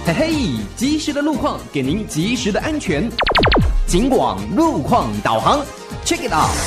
嘿嘿，及时的路况给您及时的安全。警广路况导航 ，Check it out。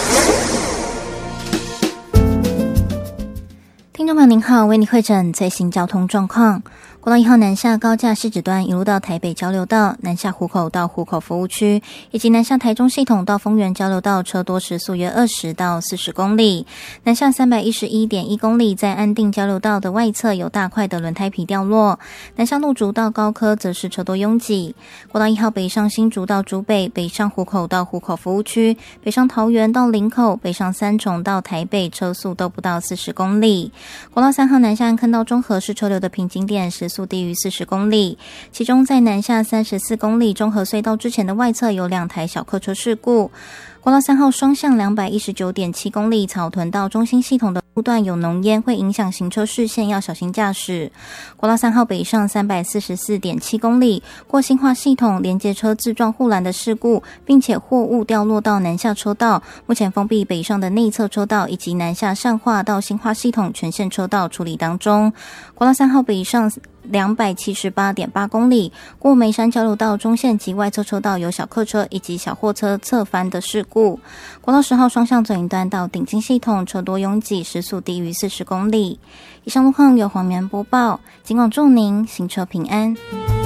听众朋友您好，为您汇诊最新交通状况。国道1号南下高架市址段一路到台北交流道，南下湖口到湖口服务区，以及南下台中系统到丰原交流道，车多时速约20到40公里。南下311.1公里，在安定交流道的外侧有大块的轮胎皮掉落。南下路竹到高科则是车多拥挤。国道1号北上新竹到竹北，北上湖口到湖口服务区，北上桃园到林口，北上三重到台北，车速都不到40公里。国道3号南下安坑到中和是车流的瓶颈点，时速低于40公里。其中在南下34公里中和隧道之前的外侧有2台小客车事故。国道3号双向219.7公里草屯到中心系统的路段有浓烟，会影响行车视线，要小心驾驶。国道3号北上344.7公里，过新化系统连接车自撞护栏的事故，并且货物掉落到南下车道，目前封闭北上的内侧车道以及南下善化到新化系统全线车道处理当中。国道3号北上278.8公里，过梅山交流道中线及外侧车道有小客车以及小货车侧翻的事故。国道10号双向左营段到顶金系统车多拥挤，时速低于40公里。以上路况由黄棉播报，警广祝您行车平安。